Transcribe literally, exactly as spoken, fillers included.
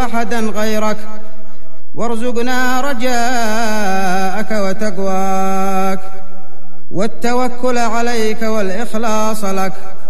أحدا غيرك، وارزقنا رجاءك وتقواك والتوكل عليك والإخلاص لك.